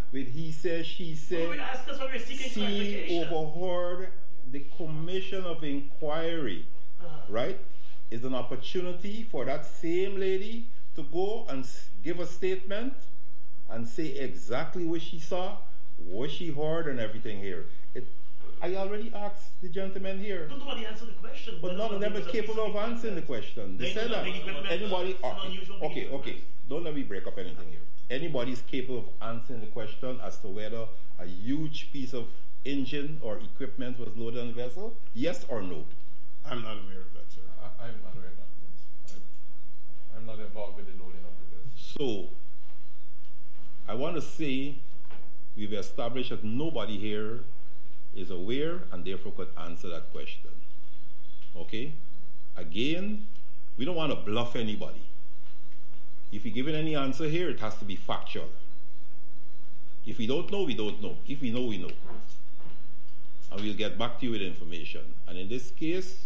with he says, she said. She overheard the commission of inquiry, right? Is an opportunity for that same lady to go and give a statement and say exactly what she saw, what she heard, and everything here. I already asked the gentleman here. Nobody answered the question. But none of them are capable of answering the question. They said that. Anybody. Okay. Don't let me break up anything here. Anybody is capable of answering the question as to whether a huge piece of engine or equipment was loaded on the vessel? Yes or no? I'm not aware of that, sir. I'm not aware of that. I'm not involved with the loading of the vessel. So, I want to say we've established that nobody here is aware and therefore could answer that question. Okay? Again, we don't want to bluff anybody. If you're giving any answer here, it has to be factual. If we don't know, we don't know. If we know, we know. And we'll get back to you with information. And in this case,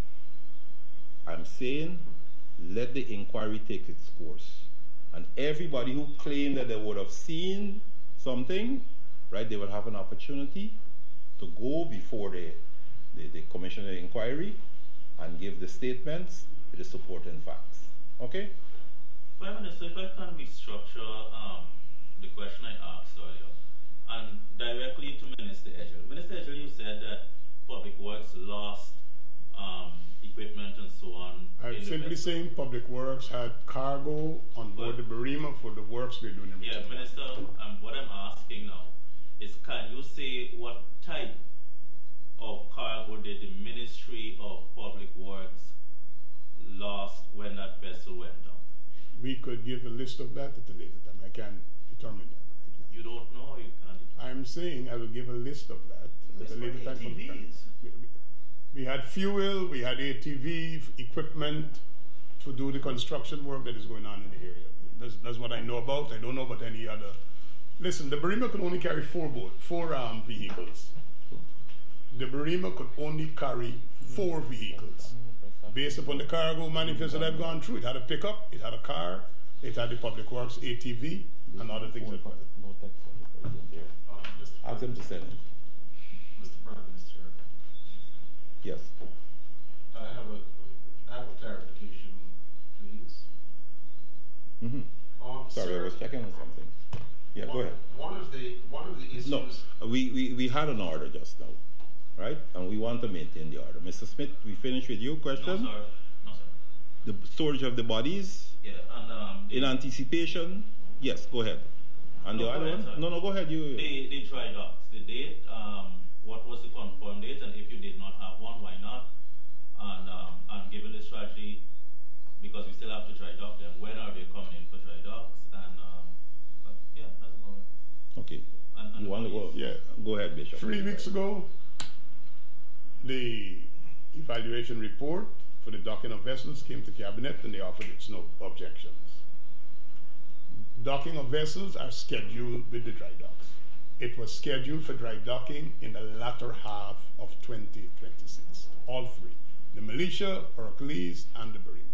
I'm saying let the inquiry take its course. And everybody who claimed that they would have seen something, right, they will have an opportunity to go before the commission of inquiry and give the statements with the supporting facts. Okay? Prime Minister, if I can restructure the question I asked earlier, and directly to Minister Edgell. Minister Edgell, you said that Public Works lost equipment and so on. I'm simply saying Public Works had cargo on board the Barima for the works we're doing. Yeah, Minister, what I'm asking now is, can you say what type of cargo did the Ministry of Public Works lost when that vessel went down? We could give a list of that at a later time. I can't determine that right now. You don't know or you can't determine? I'm saying I will give a list of that at a later time. We had fuel, we had ATV, equipment to do the construction work that is going on in the area. That's what I know about. I don't know about any other. Listen, the Barima could only carry four vehicles. The Barima could only carry 4 vehicles. Based upon the cargo manifest that I've gone through, it had a pickup, it had a car, it had the Public Works ATV, and other things like that. No text on the person there. Ask them to send it. Mr. Prime Minister. Yes. I have a clarification, please. Sorry, sir, I was checking on something. Yeah, go ahead. One of the issues. No, we had an order just now, right? And we want to maintain the order. Mr. Smith, we finished with your question? No, sir. The storage of the bodies? Yeah, and in anticipation? Yes, go ahead. And the other one? No, go ahead. The dry docks, the date, what was the confirmed date, and if you did not have one, why not? And given the strategy, because we still have to dry dock them, when are they coming in for dry docks? And yeah, that's about it. Okay. And you want to go? Yeah. Go ahead, Bishop. 3 weeks ago, the evaluation report for the docking of vessels came to Cabinet and they offered its no objections. Docking of vessels are scheduled with the dry docks. It was scheduled for dry docking in the latter half of 2026. All 3. The Militia, Hercules, and the Barima.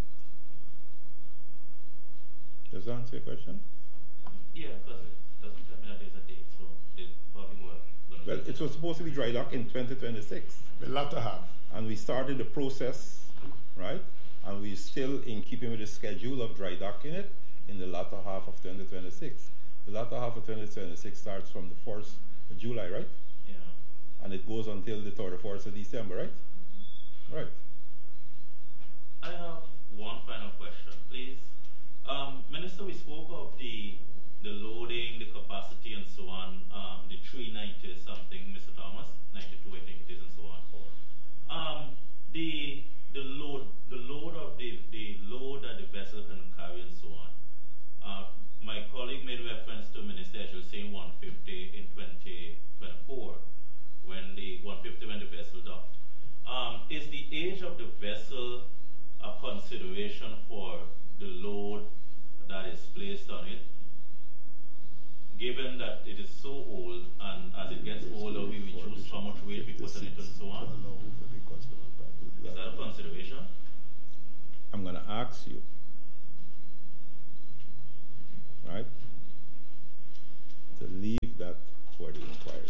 Does that answer your question? Yeah, because it doesn't tell me that there's a date, so it probably work. Well, it was supposed to be dry dock in 2026. The latter half. And we started the process, right? And we're still in keeping with the schedule of dry docking it in the latter half of 2026. The latter half of 2026 starts from the 1st of July, right? Yeah. And it goes until the 31st of December, right? Right. I have one final question, please. Minister, we spoke of the loading, the capacity, and so on. The 390 something, Mr. Thomas, 92, I think it is, and so on. The load of the load that the vessel can carry, and so on. My colleague made reference to Minister Edgell saying 150 in 2024, when the vessel docked. Is the age of the vessel a consideration for the load that is placed on it? Given that it is so old, and as it gets older, we reduce how much weight we put on it and so on. Is that a consideration? I'm going to ask you, right, to leave that for the inquiry.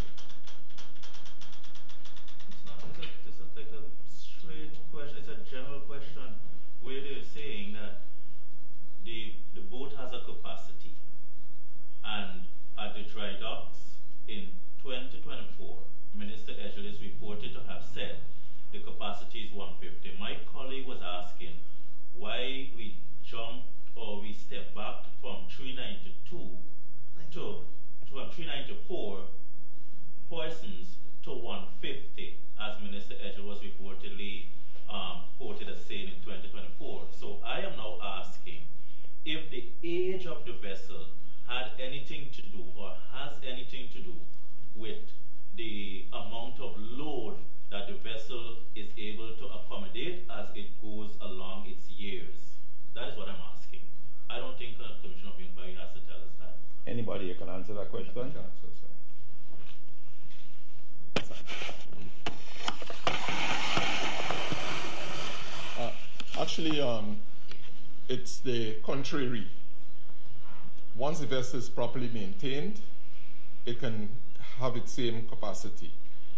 It's not like a straight question, it's a general question where they're saying that the boat has a capacity, and at the dry docks in 2024, Minister Edgell is reported to have said the capacity is 150. My colleague was asking why we jumped or we stepped back from 392 from 394 persons to 150, as Minister Edgell was reportedly quoted as saying in 2024. So I am now asking if the age of the vessel had anything to do or has anything to do with the amount of load that the vessel is able to accommodate as it goes along its years. That is what I'm asking. I don't think a Commission of Inquiry has to tell us that. Anybody here can answer that question? I can answer, sir. Actually, it's the contrary. Once the vessel is properly maintained, it can have its same capacity.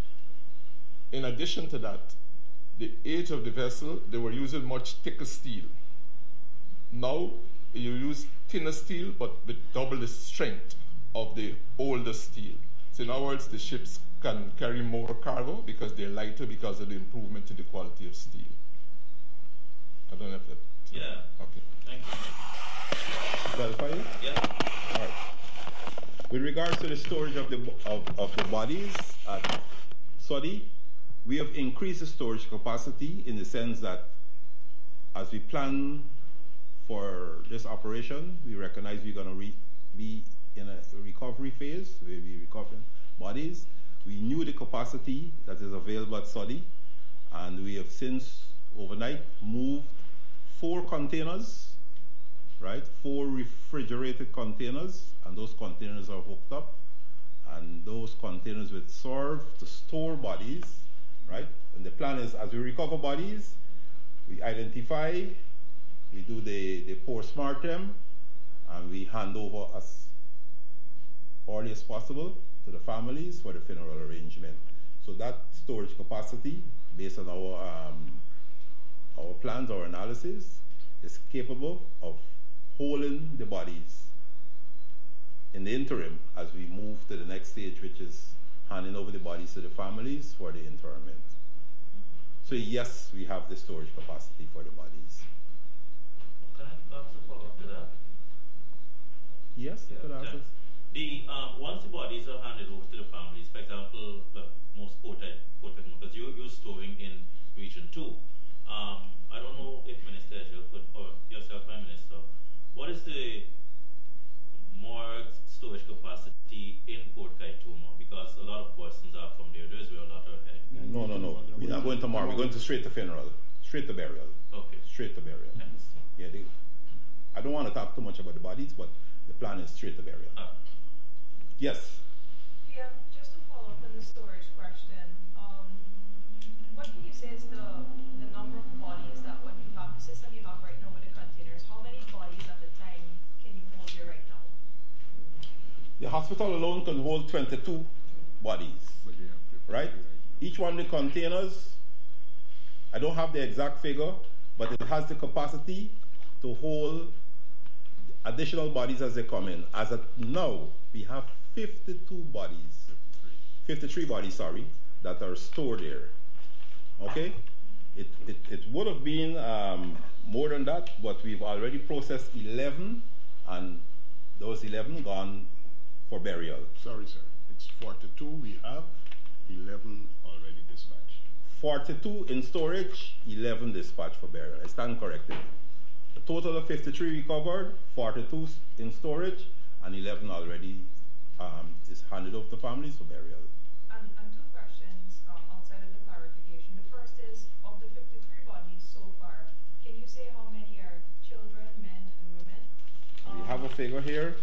In addition to that, the age of the vessel, they were using much thicker steel. Now, you use thinner steel, but with double the strength of the older steel. So in other words, the ships can carry more cargo because they're lighter because of the improvement in the quality of steel. I don't know if that... Yeah. Okay. Thank you. Clarify it? Yeah. All right. With regards to the storage of the bodies at Soddy, we have increased the storage capacity in the sense that as we plan for this operation, we recognize we're going to be in a recovery phase, we'll be recovering bodies. We knew the capacity that is available at Soddy, and we have since overnight moved 4 containers, right? 4 refrigerated containers, and those containers are hooked up, and those containers will serve to store bodies, right? And the plan is, as we recover bodies, we identify, we do the post-mortem, and we hand over as early as possible to the families for the funeral arrangement. So that storage capacity, based on our plans, our analysis, is capable of holding the bodies in the interim as we move to the next stage, which is handing over the bodies to the families for the interment. So yes, we have the storage capacity for the bodies. Can I ask a follow-up to that? Yes, you could answer. Once the bodies are handed over to the families, for example, most Port because you're storing in Region 2. I don't know if Minister Edgell could, or yourself, Prime Minister, what is the morgue storage capacity in Port Kaituma? Because a lot of persons are from there. There's where a lot are heading. No. We're not going to morgue. We're going to straight to funeral, straight to burial. Okay. Straight to burial. Thanks. Yeah, I don't want to talk too much about the bodies, but the plan is straight to burial. Yes. Yeah, just to follow up on the storage question, what can you say is the number of bodies that what you have, the system you have right now with the containers, how many bodies at a time can you hold here right now? The hospital alone can hold 22 bodies, right? Each one of the containers, I don't have the exact figure, but it has the capacity to hold additional bodies as they come in. As of now, we have 53 bodies, sorry, that are stored there. Okay? It would have been more than that, but we've already processed 11, and those 11 gone for burial. Sorry, sir. It's 42 we have, 11 already dispatched. 42 in storage, 11 dispatched for burial. I stand corrected. A total of 53 recovered, 42 in storage, and 11 already is handed over to families for burial. And 2 questions outside of the clarification. The first is, of the 53 bodies so far, can you say how many are children, men, and women? We have a figure here.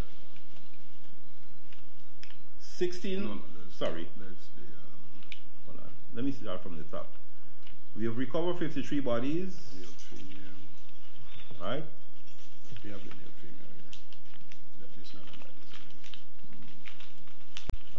16. No, sorry. That's the. Hold on. Let me start from the top. We have recovered 53 bodies. Male, female. Right? We have the male, female here. That is not on that.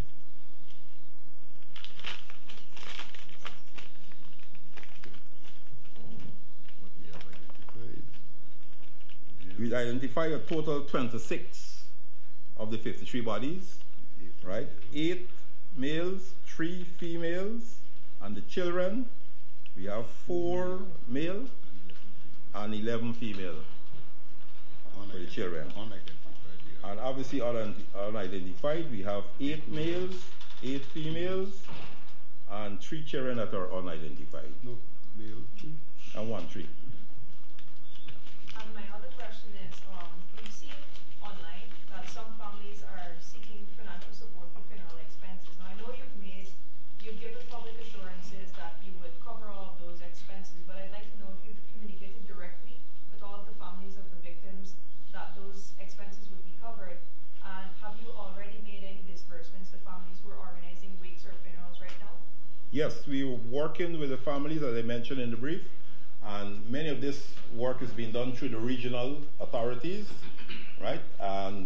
we identified a total 26 of the 53 bodies, right? 8 males, 3 females, and the children, we have 4 male and 11 female for the children. And obviously unidentified, we have 8 males, 8 females, and 3 children that are unidentified. No, male 2. And 1 3. And my other question is, we've seen online that some families are seeking financial support for funeral expenses. Now I know you've given public assurances that you would cover all of those expenses, but I'd like to know if you've communicated directly with all of the families of the victims that those expenses would be covered. And have you already made any disbursements to families who are organizing wakes or funerals right now? Yes, we are working with the families, as I mentioned in the brief, and many of this work is being done through the regional authorities, right? And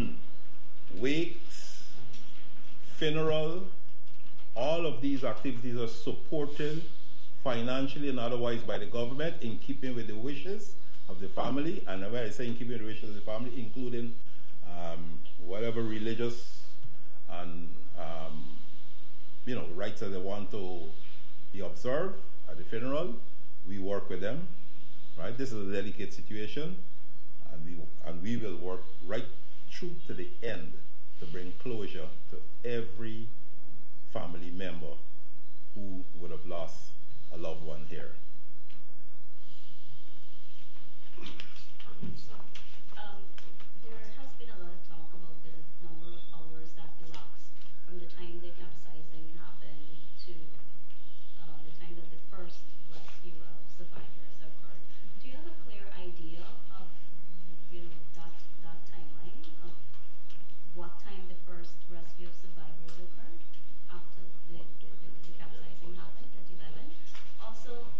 wakes, funeral, all of these activities are supported financially and otherwise by the government in keeping with the wishes of the family. And when I say in keeping with the wishes of the family, including whatever religious and rites that they want to be observed at the funeral, we work with them, right? This is a delicate situation, and we will work right through to the end to bring closure to every family member who would have lost a loved one here. There has been a lot of talk about the number of hours that elapsed from the time the capsizing happened to the time that the first rescue of survivors occurred. Do you have a clear idea of, that timeline of what time the first rescue of survivors occurred after the capsizing happened at 11? Also,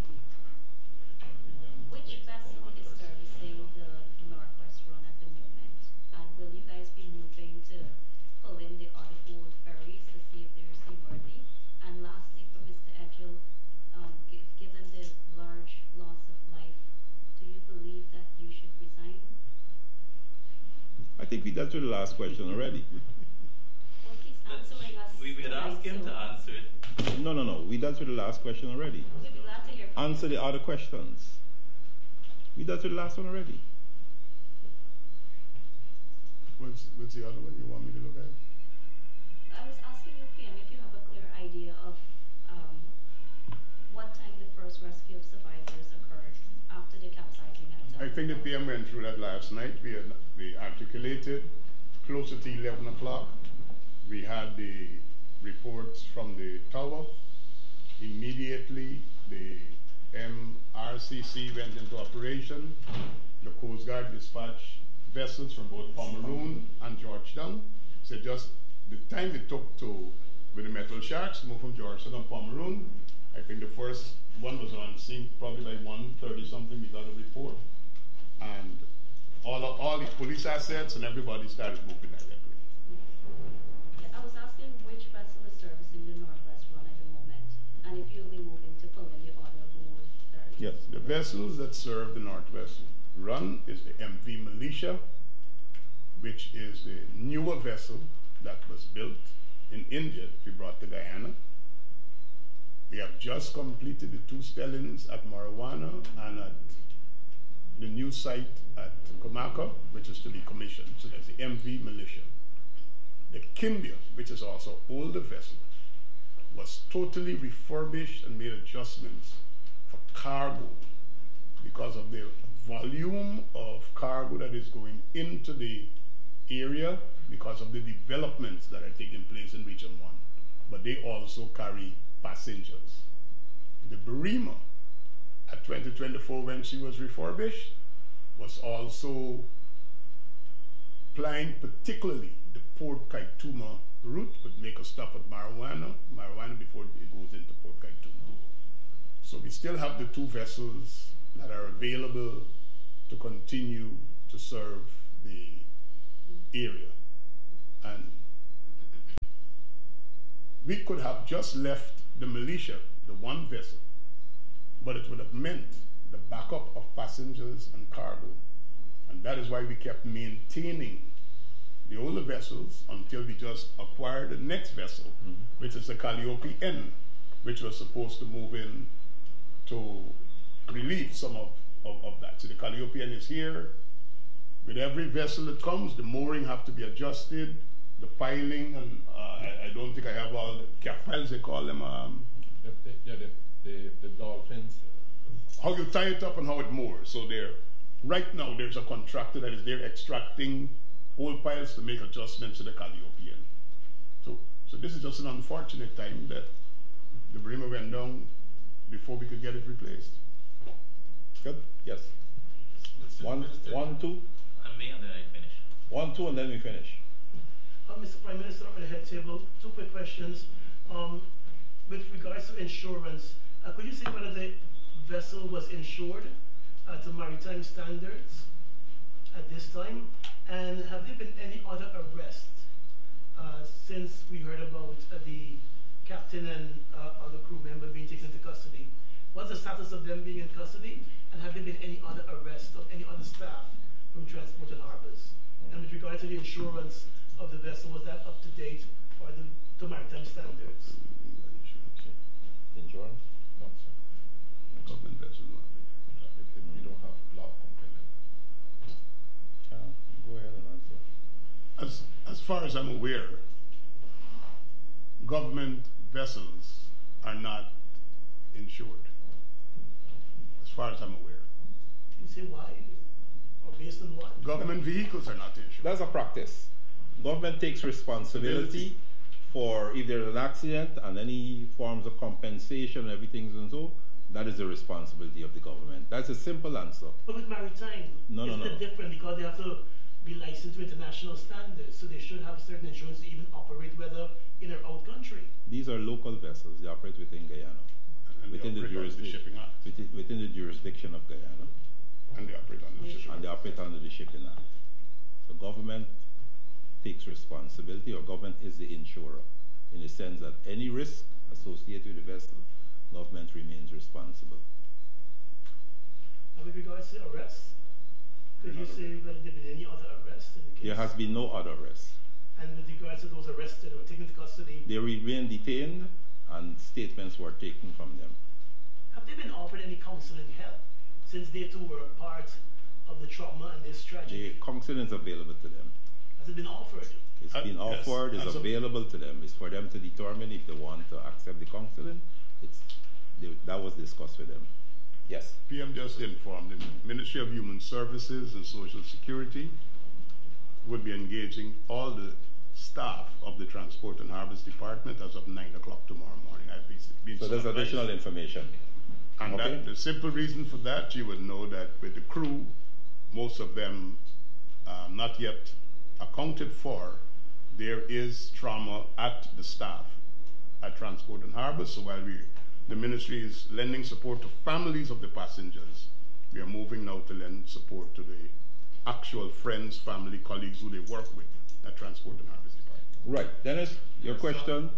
which vessel is servicing the Northwest Run at the moment? And will you guys be moving to pull in the other old ferries to see if they're seaworthy? And lastly, for Mr. Edgell, given the large loss of life, do you believe that you should resign? I think we dealt with the last question already. Well, he's answering us. We would ask him to answer it. No. We dealt with the last question already. We'd be glad to hear from Answer the other questions. We dealt with the last one already. What's the other one you want me to look at? I was asking you, PM, if you have a clear idea of what time the first rescue of survivors occurred after the capsizing had I think the PM went through that last night. We articulated closer to 11 o'clock. We had the reports from the tower. Immediately, the MRCC went into operation. The Coast Guard dispatched vessels from both Pomeroon and Georgetown. So just the time it took with the metal sharks to move from Georgetown and Pomeroon, I think the first one was on scene probably by 1:30 something. We got a report, and all the police assets and everybody started moving directly. I was asking which vessel is servicing the Northwest Run at the moment, and if you'll be moving to pull in the other old ferries. Yes. The vessels that serve the Northwest Run is the MV Militia, which is the newer vessel that was built in India to be brought to Guyana. We have just completed the 2 stellings at Marijuana and at the new site at Comacca, which is to be commissioned. So that's the MV Militia. The Kimbia, which is also older vessel, was totally refurbished and made adjustments for cargo because of the volume of cargo that is going into the area because of the developments that are taking place in Region 1. But they also carry passengers. The Berima, at 2024 when she was refurbished, was also plying particularly the Port Kaituma route, but make a stop at Marijuana before it goes into Port Kaituma. So we still have the 2 vessels that are available to continue to serve the area. And we could have just left the Militia, the 1 vessel, but it would have meant the backup of passengers and cargo And that is why we kept maintaining the older vessels until we just acquired the next vessel, which is the Calliope N, which was supposed to move in to relieve some of that. So the Calliope N is here. With every vessel that comes, the mooring have to be adjusted, the piling, and I don't think I have all the cap piles, they call them. The dolphins. How you tie it up and how it moors. So right now there's a contractor that is there extracting old piles to make adjustments to the Calliope N. So this is just an unfortunate time that the Bremer went down before we could get it replaced. Good? Yes. One, two. And me, and then I finish. 1, 2, and then we finish. Mr. Prime Minister, on the head table, 2 quick questions. With regards to insurance, could you say whether the vessel was insured to maritime standards at this time? And have there been any other arrests since we heard about the captain and other crew member being taken into custody? What's the status of them being in custody? And have there been any other arrests of any other staff from Transport and Harbors? And with regard to the insurance of the vessel, was that up to date or to maritime standards? Insurance? No, sir. Government vessels don't have it. We don't have law compelling. Go ahead and answer. As far as I'm aware, government vessels are not insured. As far as I'm aware. Can you say why? Or based on what? Government vehicles are not insured. That's a practice. Government takes responsibility for if there's an accident and any forms of compensation and everything and so, that is the responsibility of the government. That's a simple answer. But with maritime, isn't it different because they have to be licensed to international standards, so they should have certain insurance to even operate whether in or out country? These are local vessels. They operate within Guyana. And Within the jurisdiction within the jurisdiction of Guyana. And they operate under the shipping. And they operate under the Shipping Act. So government takes responsibility, or government is the insurer, in the sense that any risk associated with the vessel, government remains responsible. And with regards to arrests, could you say whether there have been any other arrests in the case? There has been no other arrests. And with regards to those arrested or taken into custody, They remain detained and statements were taken from them. have they been offered any counseling help since they too were part of the trauma and this The tragedy? counseling is available to them. Has it been offered? It's been Yes. offered, it's available to them. It's for them to determine if they want to accept the counseling. That was discussed with them. Yes. PM just informed the Ministry of Human Services and Social Security would be engaging all the staff of the Transport and Harbors Department as of 9 o'clock tomorrow morning. I've been So there's advised. additional information. And Okay. that, the simple reason for that, you would know that with the crew, most of them not yet accounted for, there is trauma at the staff at Transport and Harbors. So while the ministry is lending support to families of the passengers, we are moving now to lend support to the actual friends, family, colleagues who they work with at Transport and Harbors Department. Right. Dennis, your question.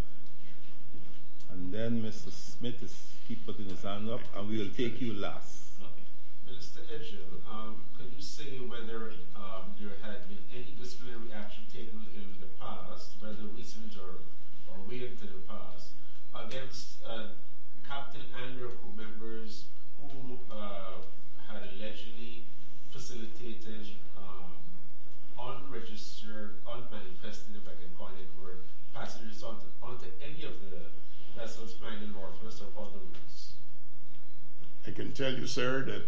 And then Mr. Smith keep putting his hand up, and we will take you last. Okay. Minister Edgell, could you say whether there had been any disciplinary action taken in the past, whether recent or way into the past, against captain and their crew members who had allegedly facilitated unregistered, unmanifested, if I can call it word, passengers onto any of the vessels plying in Northwest or other routes? I can tell you, sir, that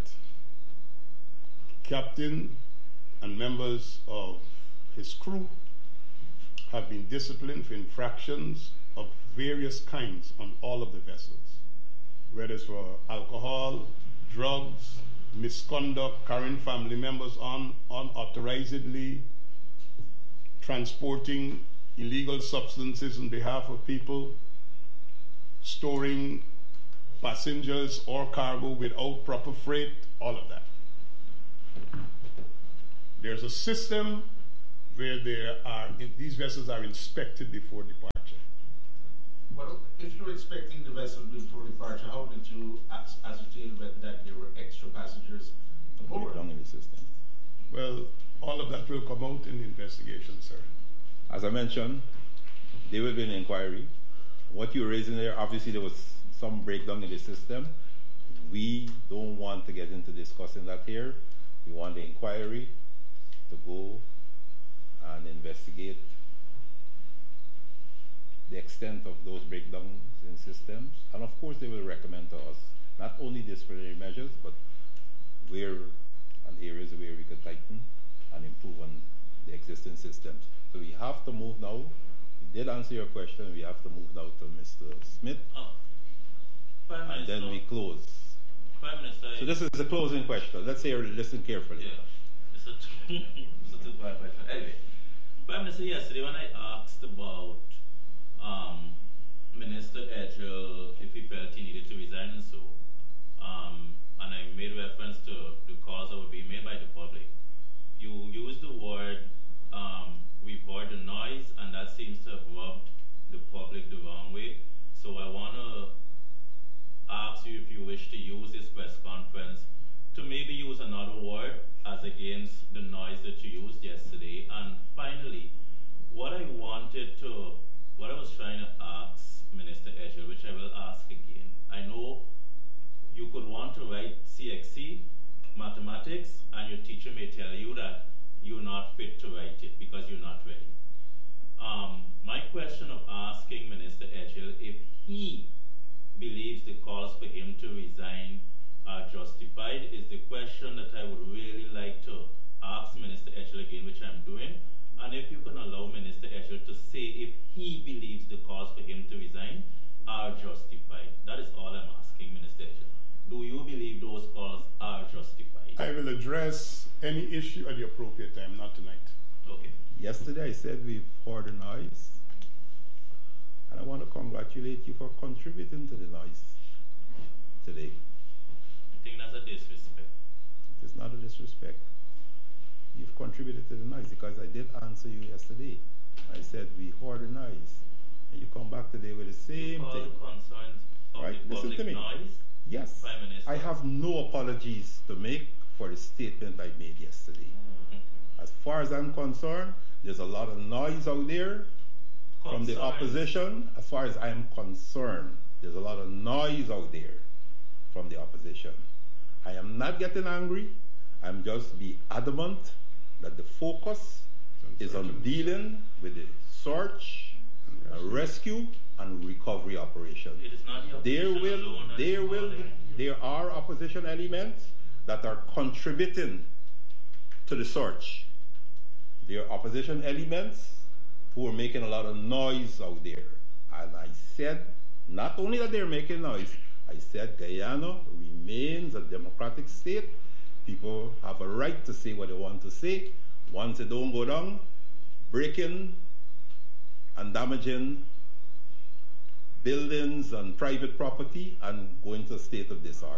captain and members of his crew have been disciplined for infractions of various kinds on all of the vessels, whether it's for alcohol, drugs, misconduct, carrying family members on unauthorizedly, transporting illegal substances on behalf of people, storing passengers or cargo without proper freight, all of that. There's a system where these vessels are inspected before departure. Well, if you were inspecting the vessel before departure, how did you ascertain that there were extra passengers aboard? Wrong in the system. Well, all of that will come out in the investigation, sir. As I mentioned, there will be an inquiry. What you're raising there, obviously there was some breakdown in the system. We don't want to get into discussing that here. We want the inquiry to go and investigate the extent of those breakdowns in systems. And of course they will recommend to us not only disciplinary measures, but where and areas where we could tighten and improve on the existing systems. So we have to move now. We did answer your question. We have to move now to Mr. Smith. Prime and Minister, then we close. Prime Minister. So this is the closing question. Let's hear it. Listen carefully. Yeah. It's a two-part question. Anyway, Prime Minister, yesterday when I asked about Minister Edgell if he felt he needed to resign and so, and I made reference to the calls that were being made by the public, you used the word, we've heard the noise, and that seems to have rubbed the public the wrong way. So I want to ask you if you wish to use this press conference to maybe use another word as against the noise that you used yesterday. And finally, what I was trying to ask Minister Edgell, which I will ask again. I know you could want to write CXC, mathematics, and your teacher may tell you that you're not fit to write it because you're not ready. My question of asking Minister Edgell if he believes the calls for him to resign are justified is the question that I would really like to ask Minister Edgell again, which I'm doing. And if you can allow Minister Edgell to say if he believes the calls for him to resign are justified. That is all I'm asking, Minister Edgell. Do you believe those calls are justified? I will address any issue at the appropriate time, not tonight. Okay. Yesterday I said we've heard the noise, and I want to congratulate you for contributing to the noise today. I think that's a disrespect. It is not a disrespect. You've contributed to the noise because I did answer you yesterday. I said we heard the noise, and you come back today with the same thing. Concerns of right? the Listen public to me. noise? Yes. Prime Minister. I have no apologies to make for the statement I made yesterday. As far as I'm concerned, there's a lot of noise out there from the opposition. As far as I'm concerned, there's a lot of noise out there from the opposition. I am not getting angry. I'm just be adamant that the focus is on dealing with the search, rescue, and recovery operation. It is not the opposition there are opposition elements that are contributing to the search. There are opposition elements who are making a lot of noise out there. And I said, not only that they're making noise, I said Guyana remains a democratic state. People have a right to say what they want to say. Once they don't go down, breaking and damaging buildings and private property and going to a state of disorder.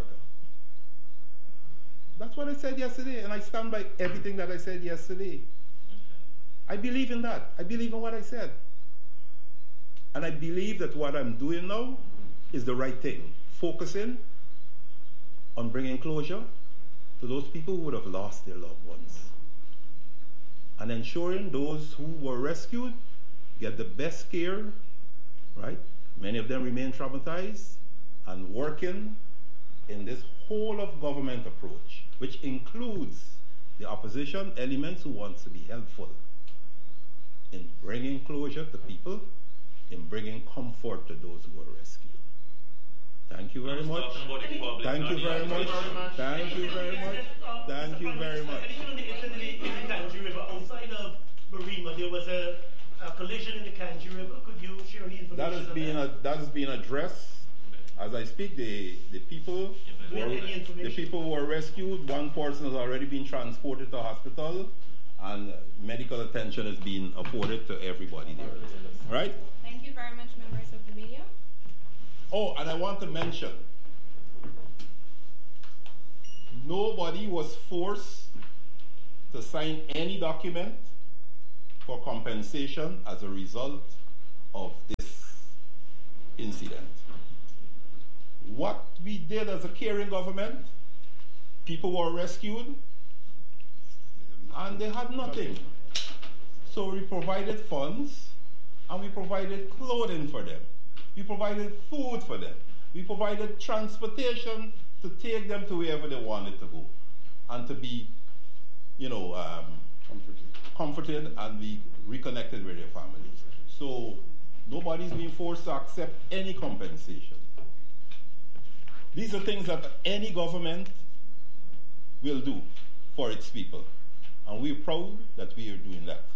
That's what I said yesterday, and I stand by everything that I said yesterday. I believe in that. I believe in what I said. And I believe that what I'm doing now is the right thing. Focusing on bringing closure to those people who would have lost their loved ones. And ensuring those who were rescued get the best care, right? Many of them remain traumatized, and working in this whole of government approach, which includes the opposition elements who want to be helpful in bringing closure to people, in bringing comfort to those who are rescued. Thank you very much. Thank you very much. Thank you very much. Thank you very much. In the Kanji River, outside of Barima, there was a collision in the Kanji River. Could you share any information? That is being addressed as I speak. The people who were rescued, one person has already been transported to hospital, and medical attention is being afforded to everybody there. All right? Thank you very much, members of the media. Oh, and I want to mention, nobody was forced to sign any document for compensation as a result of this incident. What we did as a caring government, people were rescued, and they had nothing. So we provided funds, and we provided clothing for them. We provided food for them. We provided transportation to take them to wherever they wanted to go, and to be, comforted and be reconnected with their families. So nobody's being forced to accept any compensation. These are things that any government will do for its people, and we're proud that we are doing that.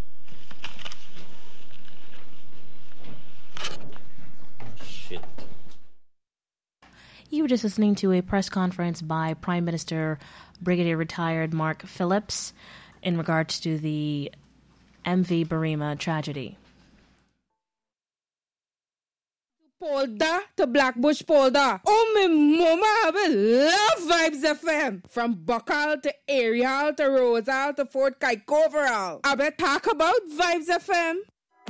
Shit. You were just listening to a press conference by Prime Minister Brigadier Retired Mark Phillips in regards to the MV Barima tragedy. Polder to Blackbush Polder. Oh, my mama, I love Vibes FM. From Buckle to Ariel to Rosal to Fort Kikoveral. I bet talk about Vibes FM.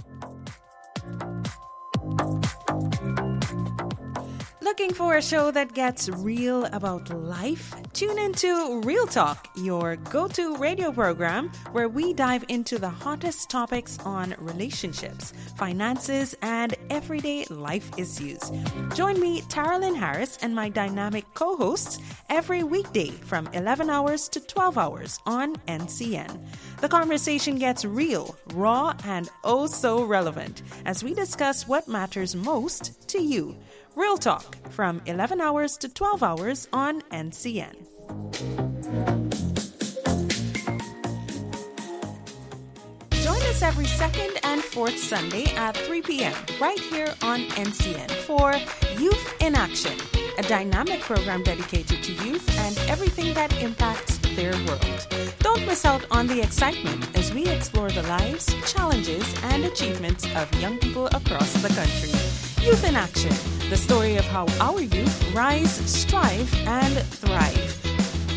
Looking for a show that gets real about life? Tune into Real Talk, your go-to radio program where we dive into the hottest topics on relationships, finances, and everyday life issues. Join me, Taralyn Harris, and my dynamic co-hosts every weekday from 11 hours to 12 hours on NCN. The conversation gets real, raw, and oh so relevant as we discuss what matters most to you. Real Talk from 11 hours to 12 hours on NCN. Join us every second and fourth Sunday at 3 p.m. right here on NCN for Youth in Action, a dynamic program dedicated to youth and everything that impacts their world. Don't miss out on the excitement as we explore the lives, challenges, and achievements of young people across the country. Youth in Action, the story of how our youth rise, strive, and thrive.